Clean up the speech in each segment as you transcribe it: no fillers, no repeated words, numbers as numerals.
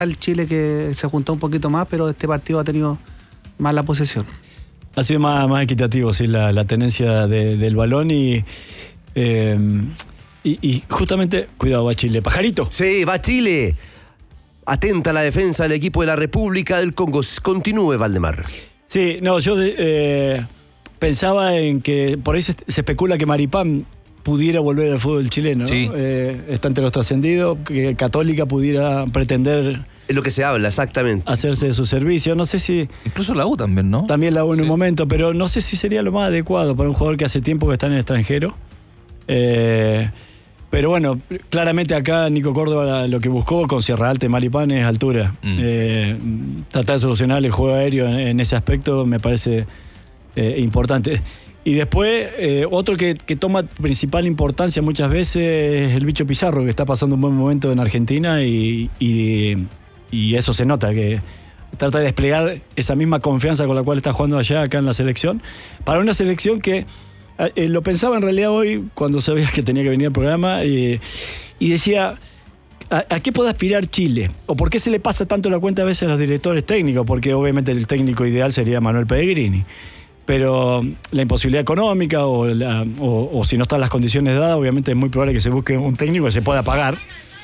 El Chile que se juntó un poquito más, pero este partido ha tenido más la posesión. Ha sido más equitativo, sí, la tenencia del balón y justamente, cuidado, va Chile. Pajarito. Sí, va Chile. Atenta la defensa del equipo de la República del Congo. Continúe, Valdemar. Sí, no, yo pensaba en que por ahí se especula que Maripán pudiera volver al fútbol chileno, ¿no? Sí. Está entre los trascendidos, que Católica pudiera pretender... Es lo que se habla, exactamente. Hacerse de su servicio. No sé si... Incluso la U también, ¿no? También la U en un momento, pero no sé si sería lo más adecuado para un jugador que hace tiempo que está en el extranjero. Pero bueno, claramente acá Nico Córdoba lo que buscó con Sierra Alta y Maripán es altura. Tratar de solucionar el juego aéreo en ese aspecto me parece importante. Y después, otro que toma principal importancia muchas veces es el Bicho Pizarro, que está pasando un buen momento en Argentina y eso se nota, que trata de desplegar esa misma confianza con la cual está jugando allá, acá en la selección, para una selección que lo pensaba en realidad hoy cuando sabía que tenía que venir al programa y decía, ¿a qué puede aspirar Chile? ¿O por qué se le pasa tanto la cuenta a veces a los directores técnicos? Porque obviamente el técnico ideal sería Manuel Pellegrini. Pero la imposibilidad económica o si no están las condiciones dadas, obviamente es muy probable que se busque un técnico que se pueda pagar.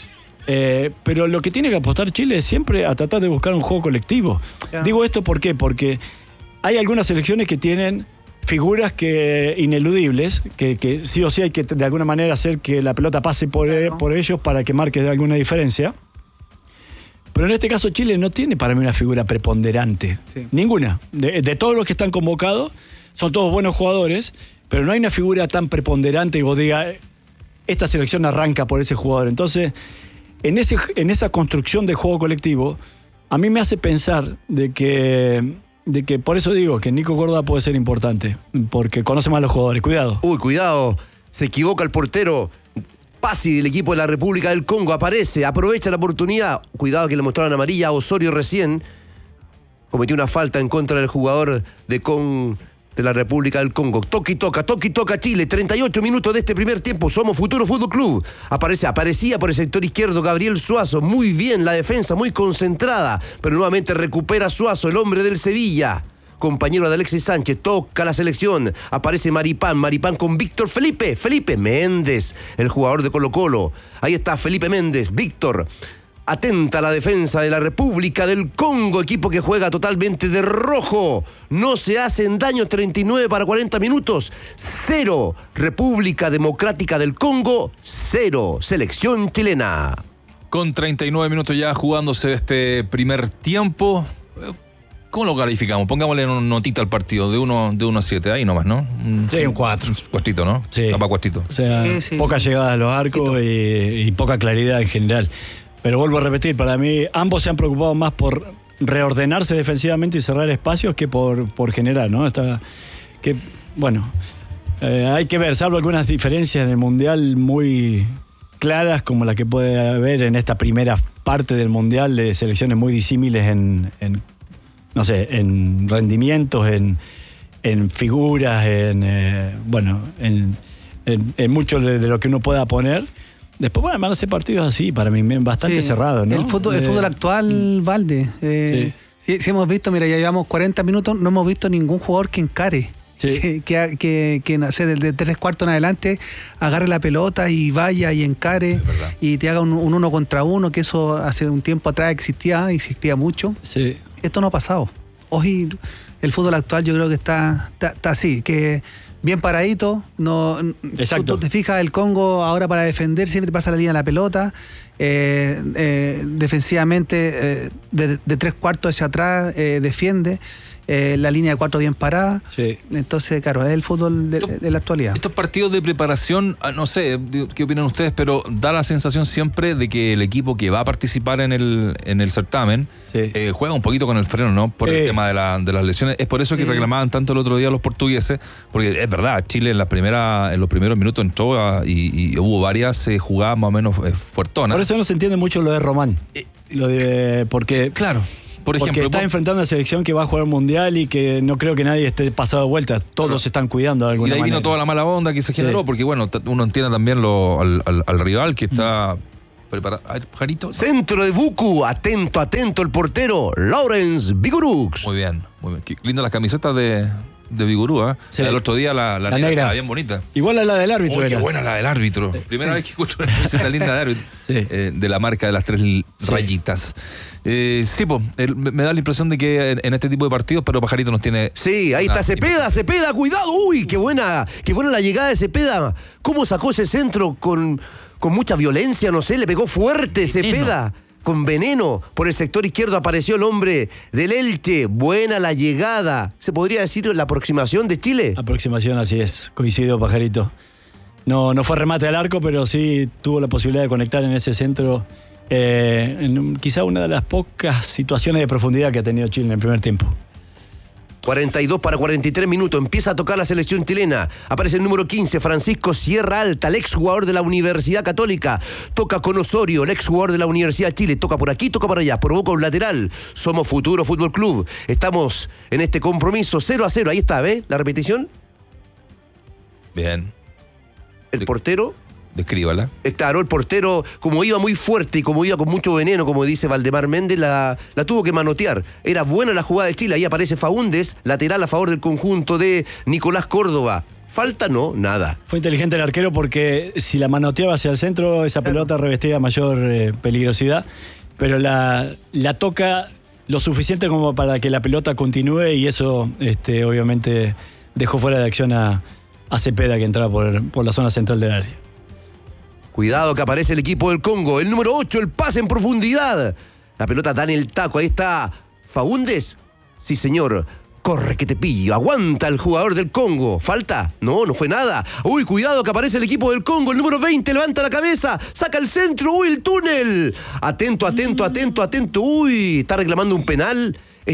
Pero lo que tiene que apostar Chile es siempre a tratar de buscar un juego colectivo. Yeah. Digo esto ¿por qué? Porque hay algunas selecciones que tienen figuras ineludibles, que sí o sí hay que de alguna manera hacer que la pelota pase por ellos para que marque alguna diferencia. Pero en este caso Chile no tiene para mí una figura preponderante. Sí. Ninguna. De todos los que están convocados, son todos buenos jugadores, pero no hay una figura tan preponderante que vos digas, esta selección arranca por ese jugador. Entonces, en esa construcción de juego colectivo, a mí me hace pensar de que por eso digo que Nico Córdoba puede ser importante, porque conoce más a los jugadores. Cuidado. Uy, cuidado. Se equivoca el portero. Pasi del equipo de la República del Congo aparece, aprovecha la oportunidad. Cuidado que le mostraron amarilla a Osorio recién. Cometió una falta en contra del jugador de la República del Congo. Toca y toca Chile. 38 minutos de este primer tiempo. Somos Futuro Fútbol Club. Aparecía por el sector izquierdo Gabriel Suazo. Muy bien la defensa, muy concentrada. Pero nuevamente recupera Suazo, el hombre del Sevilla. Compañero de Alexis Sánchez, toca la selección, aparece Maripán con Víctor Felipe Méndez, el jugador de Colo-Colo. Ahí está Felipe Méndez, Víctor. Atenta la defensa de la República del Congo, equipo que juega totalmente de rojo. No se hacen daño, 39 para 40 minutos. 0, República Democrática del Congo, 0, selección chilena. Con 39 minutos ya jugándose este primer tiempo. ¿Cómo lo calificamos? Pongámosle una notita al partido, de 1 a 7, ahí nomás, ¿no? Sí, un 4. Cuartito, ¿no? Sí. Tapa cuartito. O sea, sí. Poca llegada a los arcos y poca claridad en general. Pero vuelvo a repetir, para mí ambos se han preocupado más por reordenarse defensivamente y cerrar espacios que por generar, ¿no? Hay que ver, salvo algunas diferencias en el Mundial muy claras, como la que puede haber en esta primera parte del Mundial de selecciones muy disímiles en rendimientos, en figuras, en mucho de lo que uno pueda poner. Después van a ser partidos así, para mí, bastante cerrados, ¿no? El fútbol actual, Valde. Sí, hemos visto, mira, ya llevamos 40 minutos, no hemos visto ningún jugador que encare. Sí. Que no sé, de 3/4 en adelante agarre la pelota y vaya y encare y te haga un 1 contra 1, que eso hace un tiempo atrás existía mucho. Sí. Esto no ha pasado. Hoy el fútbol actual yo creo que está así, que bien paradito. Exacto. Tú te fijas, el Congo ahora para defender siempre pasa la línea de la pelota. Defensivamente de 3/4 hacia atrás defiende. La línea de 4 bien parada. Sí. Entonces, claro, es el fútbol de la actualidad. Estos partidos de preparación, no sé qué opinan ustedes, pero da la sensación siempre de que el equipo que va a participar en el certamen juega un poquito con el freno, ¿no? Por el tema de las lesiones. Es por eso que reclamaban tanto el otro día los portugueses, porque es verdad, Chile en los primeros minutos entró y hubo varias jugadas más o menos fuertonas. Por eso no se entiende mucho lo de Román. Porque... Claro. Por ejemplo, porque está enfrentando a una selección que va a jugar mundial y que no creo que nadie esté pasado de vuelta. Todos se están cuidando de alguna manera. Y de ahí vino toda la mala onda que se generó, porque bueno, uno entiende también al rival que está Prepara, a ver, Pajarito. Centro de Buku, atento el portero, Lawrence Vigorux. Muy bien, muy bien. Qué lindas las camisetas de Vigurú, ¿eh? Sí. El otro día la negra estaba bien bonita. Igual a la del árbitro. Qué buena la del árbitro. Primera vez que escucho una camiseta linda de árbitro. Sí. De la marca de las 3 rayitas. Sí, me da la impresión de que en este tipo de partidos, pero Pajarito nos tiene... Sí, ahí está Cepeda, cuidado. Uy, qué buena la llegada de Cepeda. ¿Cómo sacó ese centro con mucha violencia? No sé, le pegó fuerte Cepeda. Con veneno. Por el sector izquierdo apareció el hombre del Elche. Buena la llegada. ¿Se podría decir la aproximación de Chile? Aproximación, así es. Coincido, Pajarito. No fue remate al arco, pero sí tuvo la posibilidad de conectar en ese centro. Quizá una de las pocas situaciones de profundidad que ha tenido Chile en el primer tiempo. 42 para 43 minutos. Empieza a tocar la selección chilena. Aparece el número 15, Francisco Sierra Alta, el exjugador de la Universidad Católica. Toca con Osorio, el exjugador de la Universidad de Chile. Toca por aquí, toca por allá. Provoca un lateral. Somos Futuro Fútbol Club. Estamos en este compromiso 0-0. Ahí está, ¿ve? La repetición. Bien. El portero. Descríbala. Claro, el portero, como iba muy fuerte y como iba con mucho veneno, como dice Valdemar Méndez, la tuvo que manotear. Era buena la jugada de Chile. Ahí aparece Faúndez, lateral a favor del conjunto de Nicolás Córdoba. Falta, no, nada. Fue inteligente el arquero porque si la manoteaba hacia el centro, esa pelota revestía mayor peligrosidad, pero la toca lo suficiente como para que la pelota continúe y eso obviamente dejó fuera de acción a Cepeda, que entraba por la zona central del área. Cuidado que aparece el equipo del Congo. El número 8, el pase en profundidad. La pelota da en el taco. Ahí está Faúndez. Sí, señor. Corre que te pillo. Aguanta el jugador del Congo. ¿Falta? No fue nada. Uy, cuidado que aparece el equipo del Congo. El número 20 levanta la cabeza. Saca el centro. Uy, el túnel. Atento. Uy, está reclamando un penal.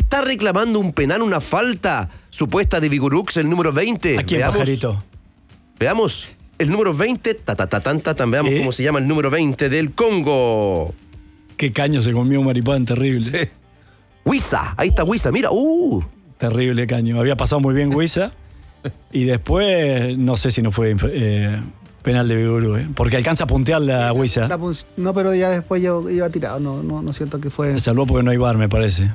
Una falta supuesta de Vigorux, el número 20. Aquí en Pajarito. Veamos. El número 20, veamos cómo se llama el número 20 del Congo. Qué caño se comió un Maripán, terrible. Sí. Huiza, ahí está Huiza, mira. Terrible caño. Había pasado muy bien Huiza. Y después, no sé si no fue penal de Vigorú, porque alcanza a puntear la Huiza. No, pero ya después yo iba tirado. No siento que fue. Se salvó porque no hay VAR, me parece.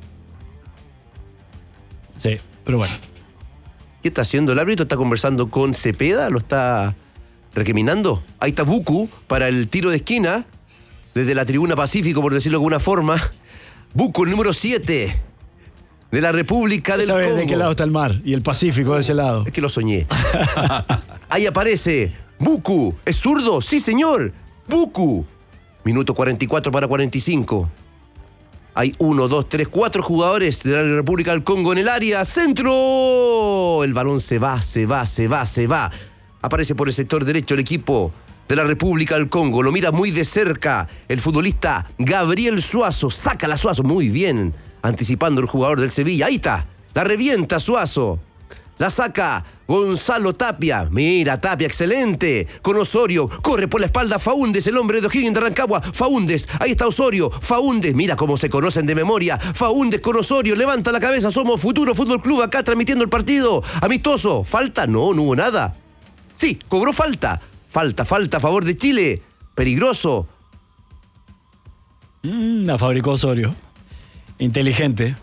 Sí, pero bueno. ¿Qué está haciendo el árbitro? ¿Está conversando con Cepeda? ¿Lo está recriminando? Ahí está Buku para el tiro de esquina, desde la tribuna Pacífico, por decirlo de alguna forma. Buku, el número 7 de la República del Congo. ¿Sabes de qué lado está el mar? Y el Pacífico de ese lado. Es que lo soñé. Ahí aparece Buku. ¿Es zurdo? Sí, señor. Buku. Minuto 44 para 45. Hay 1, 2, 3, 4 jugadores de la República del Congo en el área. ¡Centro! El balón se va. Aparece por el sector derecho el equipo de la República del Congo. Lo mira muy de cerca el futbolista Gabriel Suazo. Saca la Suazo. Muy bien. Anticipando el jugador del Sevilla. Ahí está. La revienta Suazo. La saca Gonzalo Tapia. Mira, Tapia, excelente. Con Osorio. Corre por la espalda Faúndez, el hombre de O'Higgins de Rancagua. Faúndez. Ahí está Osorio. Faúndez. Mira cómo se conocen de memoria. Faúndez con Osorio. Levanta la cabeza. Somos Futuro Fútbol Club acá transmitiendo el partido. Amistoso. ¿Falta? No hubo nada. Sí, cobró falta. Falta a favor de Chile. Peligroso. La fabricó Osorio. Inteligente.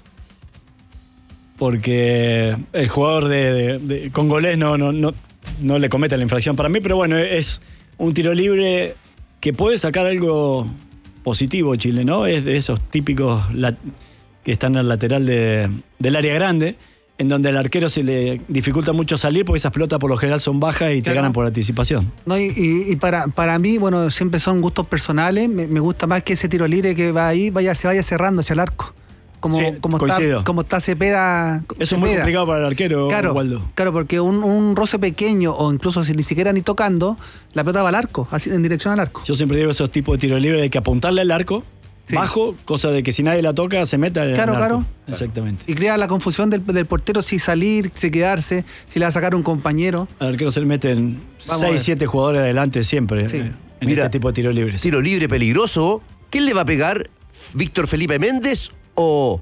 Porque el jugador de congolés no le comete la infracción para mí, pero bueno, es un tiro libre que puede sacar algo positivo Chile, ¿no? Es de esos típicos que están al lateral del área grande, en donde al arquero se le dificulta mucho salir porque esas pelotas por lo general son bajas y te ganan por anticipación. No, y para mí, bueno, siempre son gustos personales. Me gusta más que ese tiro libre que va ahí, se vaya cerrando hacia el arco. Como está Cepeda. Eso es muy complicado para el arquero, Waldo. Claro, porque un roce pequeño o incluso si ni siquiera ni tocando, la pelota va al arco, así, en dirección al arco. Yo siempre digo esos tipos de tiros libres hay que apuntarle al arco, bajo, cosa de que si nadie la toca se meta en el arco. Claro. Exactamente. Y crea la confusión del portero si salir, si quedarse, si le va a sacar un compañero. Al arquero se le meten 6, 7 jugadores adelante siempre en este tipo de tiros libres. Tiro libre peligroso. ¿Quién le va a pegar? ¿Víctor Felipe Méndez o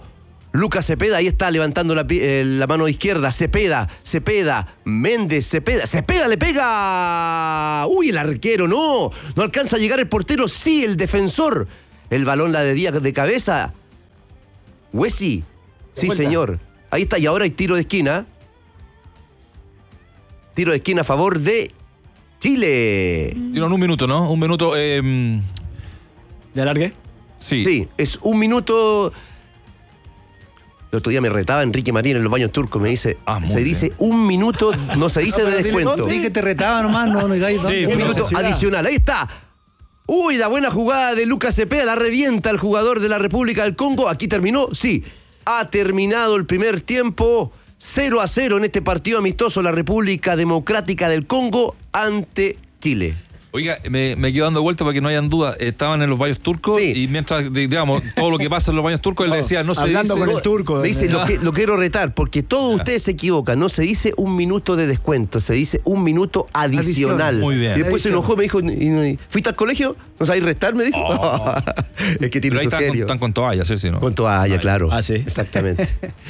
Lucas Cepeda, ahí está levantando la mano izquierda. Cepeda, Méndez, Cepeda le pega. Uy, el arquero, no alcanza a llegar el portero, sí, el defensor. El balón la desvía de cabeza. Huesi, sí señor. Ahí está, y ahora hay tiro de esquina. Tiro de esquina a favor de Chile. Tiro en un minuto, ¿no? Un minuto. ¿De alargue? Sí, es un minuto. El otro día me retaba Enrique Marín en los baños turcos, me dice, se dice un minuto, no se dice de descuento. Sí, que te retaba nomás, no digáis. Sí, un minuto adicional, ahí está. Uy, la buena jugada de Lucas Cepeda, la revienta el jugador de la República del Congo. Aquí terminó, sí, ha terminado el primer tiempo, 0-0 en este partido amistoso, la República Democrática del Congo ante Chile. Oiga, me quedo dando vuelta para que no hayan dudas. Estaban en los baños turcos y mientras, digamos, todo lo que pasa en los baños turcos, él le decía, no se dice... Hablando con el turco. Me dice, lo quiero retar, porque todos ustedes se equivocan. No se dice un minuto de descuento, se dice un minuto adicional. Muy bien. Y después se enojó, me dijo, ¿fuiste al colegio? ¿No sabéis restar? Me dijo. Oh. Es que tiene su genio. Están con toalla, sí, ¿no? Con toalla, claro. Sí. Exactamente.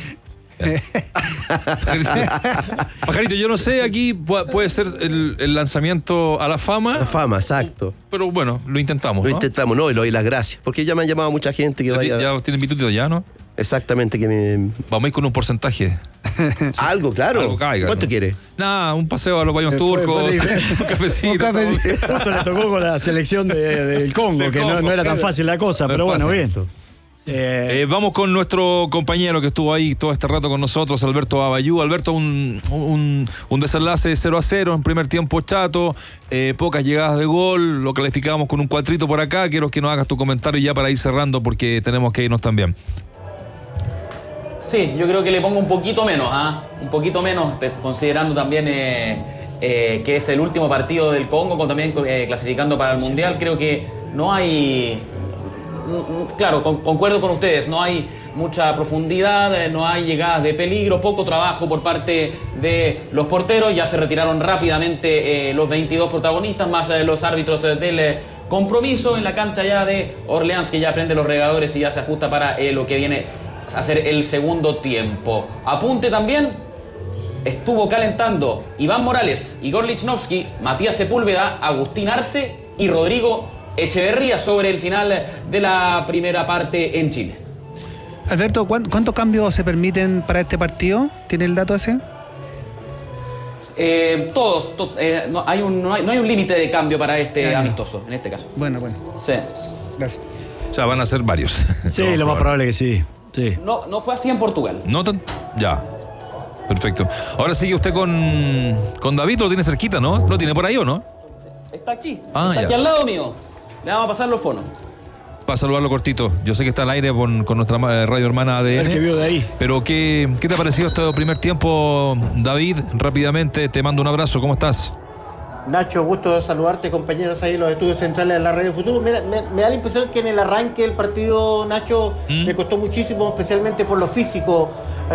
Pajarito, yo no sé, aquí puede ser el lanzamiento a la fama. La fama, exacto. Pero bueno, lo intentamos. Lo intentamos, no, y le doy las gracias. Porque ya me han llamado mucha gente que vaya. Ya tienen mi tuyo ya, ¿no? Exactamente, que me. Vamos a ir con un porcentaje. Algo, claro. Algo caiga, ¿Cuánto ¿no? quiere? Nada, un paseo a los baños turcos. Un cafecito. Justo le tocó con la selección del Congo, que no era tan fácil la cosa, pero bueno, bien. Vamos con nuestro compañero que estuvo ahí todo este rato con nosotros, Alberto Abayú. Alberto, un desenlace 0-0 en primer tiempo chato, pocas llegadas de gol, lo calificamos con un 4 por acá. Quiero que nos hagas tu comentario ya para ir cerrando porque tenemos que irnos también. Sí, yo creo que le pongo un poquito menos, un poquito menos, considerando también que es el último partido del Congo, también clasificando para el Mundial. Creo que no hay... Claro, concuerdo con ustedes, no hay mucha profundidad, no hay llegadas de peligro, poco trabajo por parte de los porteros, ya se retiraron rápidamente los 22 protagonistas, más los árbitros del compromiso en la cancha ya de Orleans, que ya prende los regadores y ya se ajusta para lo que viene a ser el segundo tiempo. Apunte también, estuvo calentando Iván Morales, Igor Lichnowsky, Matías Sepúlveda, Agustín Arce y Rodrigo Echeverría sobre el final de la primera parte en Chile. Alberto, ¿cuántos cambios se permiten para este partido? ¿Tiene el dato ese? Todos. No hay un límite de cambio para este amistoso, en este caso. Bueno. Sí. Gracias. O sea, van a ser varios. Sí, lo más probable que sí. No fue así en Portugal. ¿No tan? Ya. Perfecto. Ahora sigue usted con David, lo tiene cerquita, ¿no? ¿Lo tiene por ahí o no? Está aquí. Está aquí al lado mío. Le vamos a pasar los fonos. Para saludarlo cortito. Yo sé que está al aire con nuestra radio hermana ADN. El que vio de ahí. Pero ¿qué te ha parecido este primer tiempo, David? Rápidamente, te mando un abrazo. ¿Cómo estás? Nacho, gusto de saludarte, compañeros ahí en los estudios centrales de la Radio Futuro. Mira, me da la impresión que en el arranque del partido, Nacho, le costó muchísimo, especialmente por lo físico,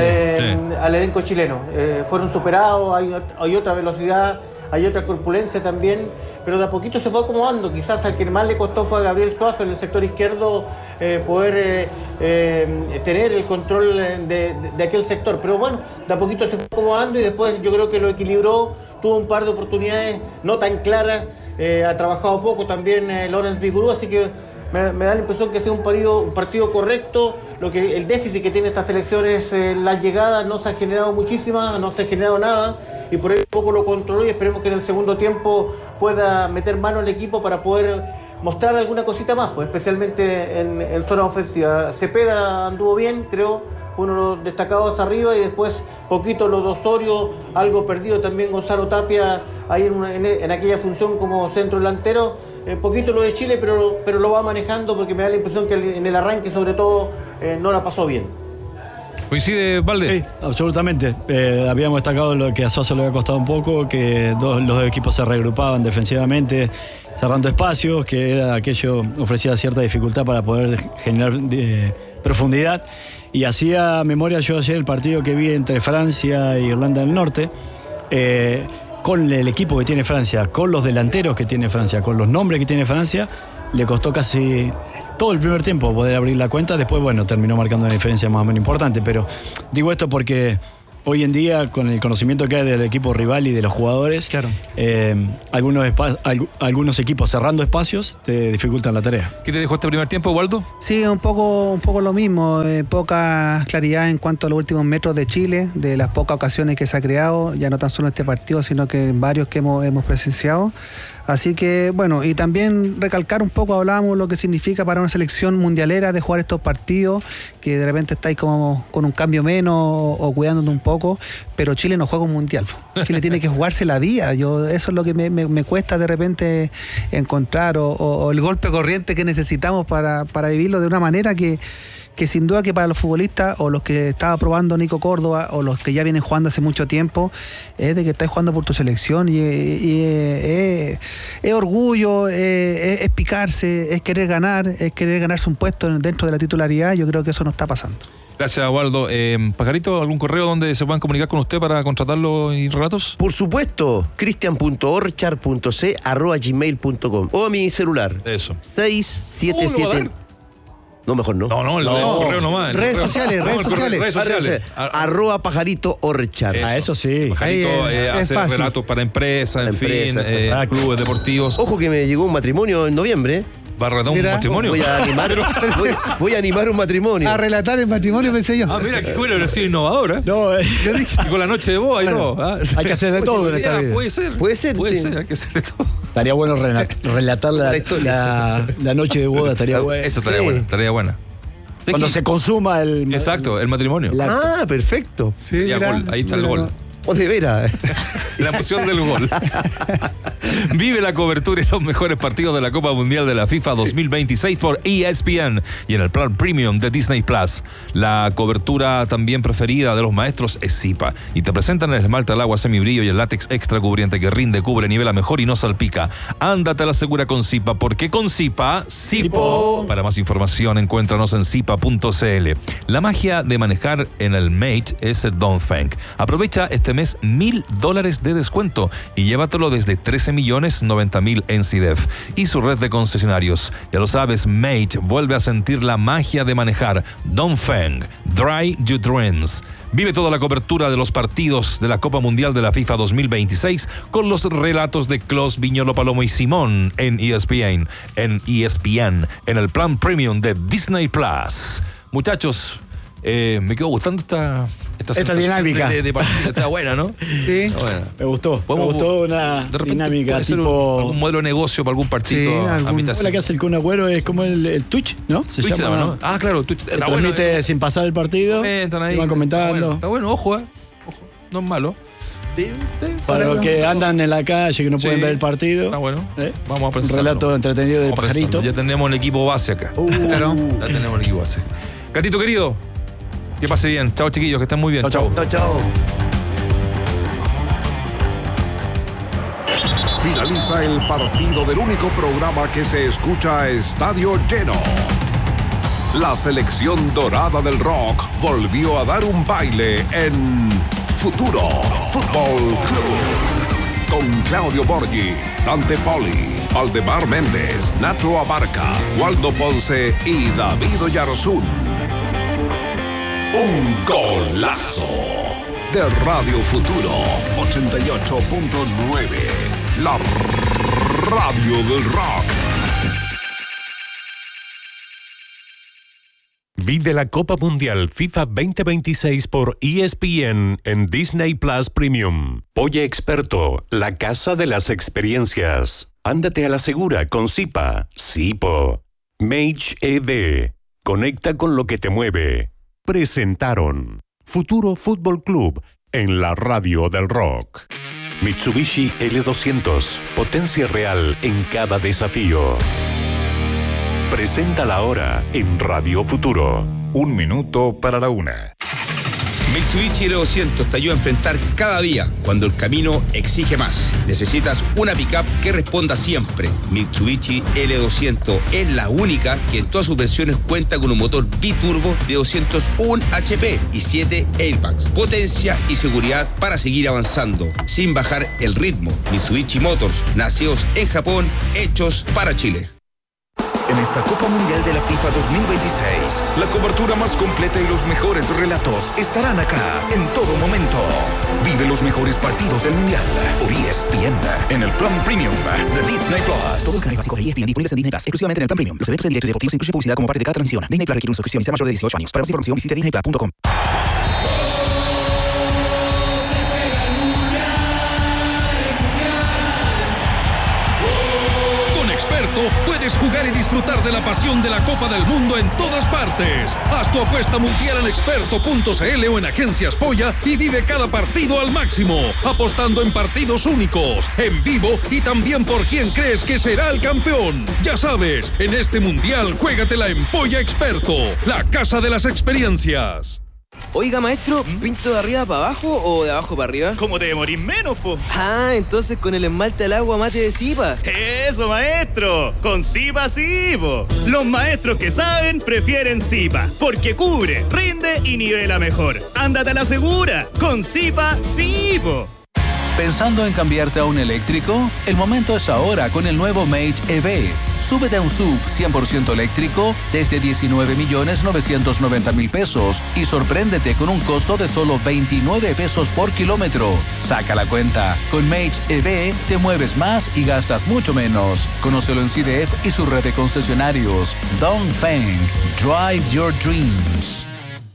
al elenco chileno. Fueron superados, hay otra velocidad, hay otra corpulencia también, pero de a poquito se fue acomodando. Quizás al que más le costó fue a Gabriel Suazo en el sector izquierdo poder tener el control de aquel sector. Pero bueno, de a poquito se fue acomodando y después yo creo que lo equilibró, tuvo un par de oportunidades no tan claras, ha trabajado poco también Laurens Vigurú, así que me da la impresión que ha sido un partido correcto. El déficit que tiene esta selección es las llegadas, no se ha generado muchísimas, no se ha generado nada, y por ahí un poco lo controló y esperemos que en el segundo tiempo pueda meter mano al equipo para poder mostrar alguna cosita más, pues especialmente en zona ofensiva. Cepeda anduvo bien, creo, uno de los destacados arriba, y después poquito los dos Osorio, algo perdido también Gonzalo Tapia ahí en aquella función como centro delantero. Poquito lo de Chile, pero lo va manejando, porque me da la impresión que en el arranque sobre todo no la pasó bien. ¿Coincide, Valde? Sí, absolutamente. Habíamos destacado lo que a Suazo le había costado un poco, que los dos equipos se regrupaban defensivamente, cerrando espacios, que era aquello ofrecía cierta dificultad para poder generar profundidad. Y hacía memoria yo ayer el partido que vi entre Francia e Irlanda del Norte, con el equipo que tiene Francia, con los delanteros que tiene Francia, con los nombres que tiene Francia, le costó casi todo el primer tiempo poder abrir la cuenta. Después, bueno, terminó marcando una diferencia más o menos importante. Pero digo esto porque hoy en día, con el conocimiento que hay del equipo rival y de los jugadores, claro, algunos equipos cerrando espacios te dificultan la tarea. ¿Qué te dejó este primer tiempo, Waldo? Sí, un poco lo mismo. Poca claridad en cuanto a los últimos metros de Chile, de las pocas ocasiones que se ha creado, ya no tan solo en este partido, sino que en varios que hemos presenciado. Así que, bueno, y también recalcar un poco, hablábamos lo que significa para una selección mundialera de jugar estos partidos, que de repente estáis como con un cambio menos o cuidándote un poco, pero Chile no juega un mundial. Chile tiene que jugarse la vida. Eso es lo que me cuesta de repente encontrar, o el golpe corriente que necesitamos para vivirlo de una manera que sin duda que para los futbolistas o los que estaba probando Nico Córdoba o los que ya vienen jugando hace mucho tiempo, es de que estás jugando por tu selección y es orgullo, es picarse, es querer ganarse un puesto dentro de la titularidad. Yo creo que eso no está pasando. Gracias, Waldo. Pajarito, ¿algún correo donde se puedan comunicar con usted para contratarlo y relatos? Por supuesto, cristian.orchar.c@gmail.com o a mi celular. Eso. 677. No, mejor no. No, el correo nomás. Redes sociales. @pajarito orchar. Eso sí. Pajarito hace fácil. relatos para empresas, clubes deportivos. Ojo que me llegó un matrimonio en noviembre. ¿Va a relatar un matrimonio? Voy a animar un matrimonio. A relatar el matrimonio, pensé yo. Mira, qué bueno, eres innovador, ¿eh? No, y con la noche de boda y no. hay que hacer de todo en esta vida. Puede ser, hay que hacer de todo. Estaría bueno relatar la noche de boda, estaría bueno. Eso estaría buena. Cuando se consuma el matrimonio. Perfecto. Sí, Ahí está el gol. O de veras. La emoción del gol. Vive la cobertura y los mejores partidos de la Copa Mundial de la FIFA 2026 por ESPN y en el plan Premium de Disney Plus. La cobertura también preferida de los maestros es Zipa y te presentan el esmalte al agua semibrillo y el látex extra cubriente que rinde, cubre, nivela mejor y no salpica. Ándate a la segura con Zipa, porque con Zipa, Zipo. Para más información, encuéntranos en zipa.cl. La magia de manejar en el Mate es el Dongfeng. Aprovecha este mes $1,000 de descuento y llévatelo desde 13.090.000 en CIDEF y su red de concesionarios. Ya lo sabes, Mate vuelve a sentir la magia de manejar. Dongfeng, Dry Your Dreams. Vive toda la cobertura de los partidos de la Copa Mundial de la FIFA 2026 con los relatos de Klos, Viñolo, Palomo y Simón en ESPN, en el plan Premium de Disney Plus. Muchachos, me quedó gustando esta dinámica. De partida. Está buena, ¿no? Sí. Está buena. Me gustó una de repente dinámica puede ser tipo algún modelo de negocio para algún partido. La que hace el Kun Agüero es como el Twitch, ¿no? Twitch, ¿no? Ah, claro, Twitch. Se transmite sin pasar el partido. Ahí, van comentando. Está bueno, ojo, no es malo. Para los que andan en la calle, que no pueden ver el partido. Está bueno. Vamos a pensar. Un relato entretenido del Pajarito. Ya tenemos el equipo base acá. Claro. Ya tenemos el equipo base. Gatito querido, que pase bien. Chao, chiquillos, que estén muy bien. Chao. Chao. Finaliza el partido del único programa que se escucha a estadio lleno. La selección dorada del rock volvió a dar un baile en Futuro Fútbol Club. Con Claudio Borghi, Dante Poli, Aldemar Méndez, Nacho Abarca, Waldo Ponce y David Oyarzún. Un golazo de Radio Futuro 88.9, la radio del rock. Vive la Copa Mundial FIFA 2026 por ESPN en Disney Plus Premium. Oye Experto, la casa de las experiencias. Ándate a la segura con Zipa, Zipo. Mage EV, conecta con lo que te mueve. Presentaron Futuro Fútbol Club en la radio del rock. Mitsubishi L200, potencia real en cada desafío. Presenta la hora en Radio Futuro. 1 minuto para la 1. Mitsubishi L200 te ayuda a enfrentar cada día cuando el camino exige más. Necesitas una pickup que responda siempre. Mitsubishi L200 es la única que en todas sus versiones cuenta con un motor biturbo de 201 HP y 7 airbags. Potencia y seguridad para seguir avanzando sin bajar el ritmo. Mitsubishi Motors, nacidos en Japón, hechos para Chile. esta Copa Mundial de la FIFA 2026. La cobertura más completa y los mejores relatos estarán acá en todo momento. Vive los mejores partidos del Mundial por ESPN en el plan premium de Disney Plus. Todo el canal básico de ESPN disponible en Disney Plus, exclusivamente en el plan premium. Los eventos en directo y deportivos incluyen publicidad como parte de cada transmisión. Disney Plus requiere una suscripción y ser mayor de 18 años. Para más información visite disneyplus.com. Puedes jugar y disfrutar de la pasión de la Copa del Mundo en todas partes. Haz tu apuesta mundial en experto.cl o en Agencias Polla y vive cada partido al máximo, apostando en partidos únicos, en vivo y también por quién crees que será el campeón. Ya sabes, en este mundial juégatela en Polla Experto, la casa de las experiencias. Oiga, maestro, ¿pinto de arriba para abajo o de abajo para arriba? ¿Cómo te demorís menos, po? Ah, entonces con el esmalte al agua mate de Zipa. ¡Eso, maestro! ¡Con Zipa sí, po! Los maestros que saben prefieren Zipa, porque cubre, rinde y nivela mejor. ¡Ándate a la segura! ¡Con Zipa sí, po! ¿Pensando en cambiarte a un eléctrico? El momento es ahora con el nuevo Mage EV. Súbete a un SUV 100% eléctrico desde 19.990.000 pesos y sorpréndete con un costo de solo 29 pesos por kilómetro. Saca la cuenta. Con Mage EV te mueves más y gastas mucho menos. Conócelo en CDF y su red de concesionarios. Dongfeng. Drive your dreams.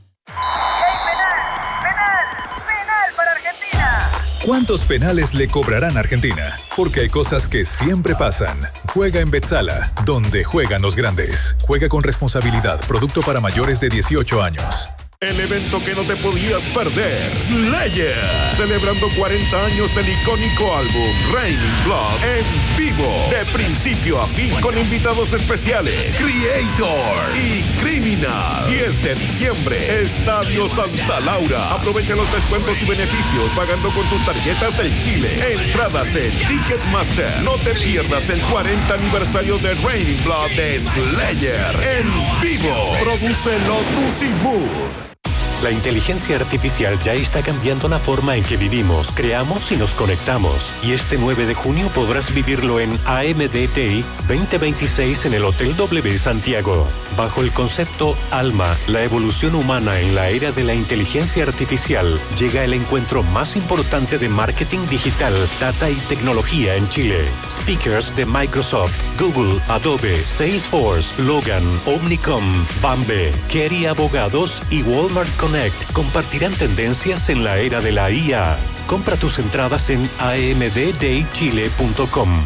¿Cuántos penales le cobrarán a Argentina? Porque hay cosas que siempre pasan. Juega en Betzala, donde juegan los grandes. Juega con responsabilidad. Producto para mayores de 18 años. El evento que no te podías perder, Slayer, celebrando 40 años del icónico álbum Raining Blood en vivo, de principio a fin, con invitados especiales, Creator y Criminal. 10 de diciembre, Estadio Santa Laura. Aprovecha los descuentos y beneficios pagando con tus tarjetas del Chile. Entradas en Ticketmaster. No te pierdas el 40 aniversario de Raining Blood de Slayer en vivo. Produce Lotus y Mood. La inteligencia artificial ya está cambiando la forma en que vivimos, creamos y nos conectamos. Y este 9 de junio podrás vivirlo en AMD-TI 2026 en el Hotel W Santiago. Bajo el concepto Alma, la evolución humana en la era de la inteligencia artificial, llega el encuentro más importante de marketing digital, data y tecnología en Chile. Speakers de Microsoft, Google, Adobe, Salesforce, Logan, Omnicom, Bambe, Kerry Abogados y Walmart Connect compartirán tendencias en la era de la IA. Compra tus entradas en amddaychile.com.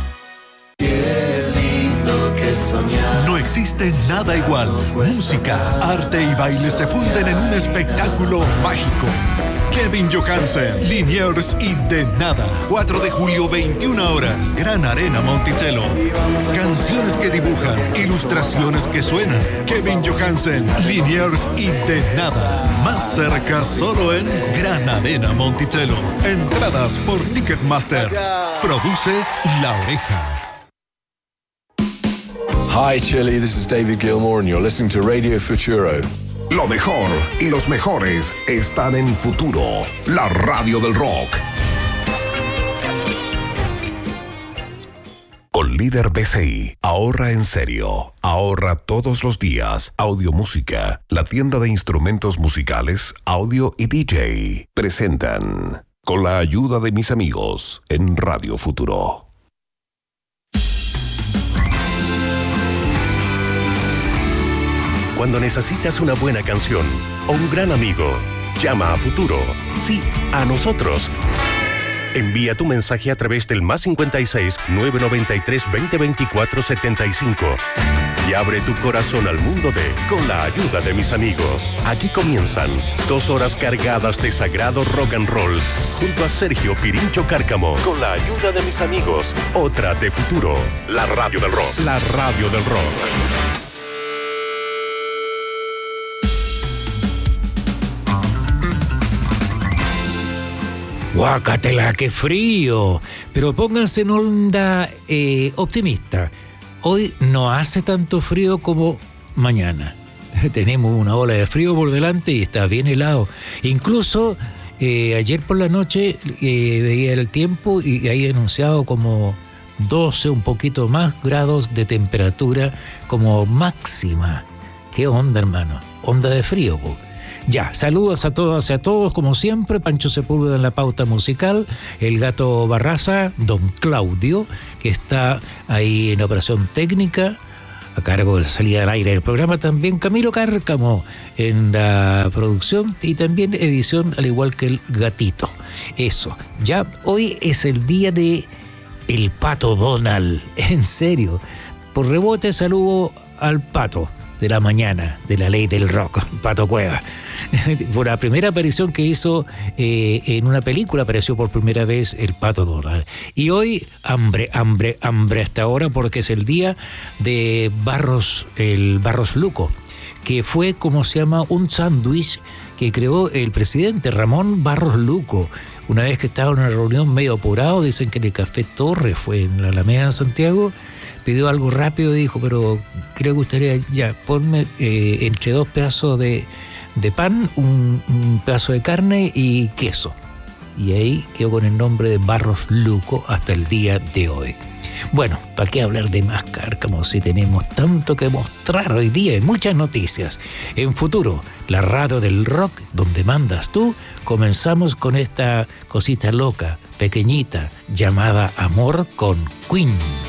No existe nada igual. Música, arte y baile se funden en un espectáculo mágico. Kevin Johansen, Liniers y De Nada. 4 de julio, 21 horas. Gran Arena Monticello. Canciones que dibujan, ilustraciones que suenan. Kevin Johansen, Liniers y De Nada. Más cerca solo en Gran Arena Monticello. Entradas por Ticketmaster. Produce La Oreja. Hi Chile, this is David Gilmour and you're listening to Radio Futuro. Lo mejor y los mejores están en Futuro, la radio del rock. Con Líder BCI, ahorra en serio, ahorra todos los días. Audio Música, la tienda de instrumentos musicales, audio y DJ, presentan con la ayuda de mis amigos en Radio Futuro. Cuando necesitas una buena canción o un gran amigo, llama a Futuro. Sí, a nosotros. Envía tu mensaje a través del +56 993 2024 75 y abre tu corazón al mundo de Con la ayuda de mis amigos. Aquí comienzan 2 horas cargadas de sagrado rock and roll junto a Sergio Pirincho Cárcamo. Con la ayuda de mis amigos, otra de Futuro, la radio del rock. La radio del rock. Guácatela, qué frío. Pero pónganse en onda optimista. Hoy no hace tanto frío como mañana. Tenemos una ola de frío por delante y está bien helado. Incluso ayer por la noche veía el tiempo y ahí anunciado como 12, un poquito más grados de temperatura como máxima. ¿Qué onda, hermano? Onda de frío, po. Ya, saludos a todas y a todos, como siempre. Pancho Sepúlveda en la pauta musical, el Gato Barraza, don Claudio, que está ahí en operación técnica, a cargo de la salida al aire del programa, también Camilo Cárcamo en la producción y también edición, al igual que el Gatito. Eso, ya hoy es el día de el Pato Donald, en serio. Por rebote saludo al Pato de la mañana, de la ley del rock, Pato Cueva. Por la primera aparición que hizo en una película, apareció por primera vez el Pato Donald. Y hoy, hambre hasta ahora, porque es el día de el Barros Luco, que fue, como se llama, un sándwich que creó el presidente Ramón Barros Luco. Una vez que estaba en una reunión medio apurado, dicen que en el Café Torre, fue en la Alameda de Santiago, pidió algo rápido y dijo, pero creo que gustaría, ya, ponme entre 2 pedazos de pan, un pedazo de carne y queso. Y ahí quedó con el nombre de Barros Luco hasta el día de hoy. Bueno, ¿para qué hablar de más Cárcamo si tenemos tanto que mostrar hoy día y muchas noticias? En Futuro, la radio del rock, donde mandas tú, comenzamos con esta cosita loca, pequeñita, llamada Amor con Queen.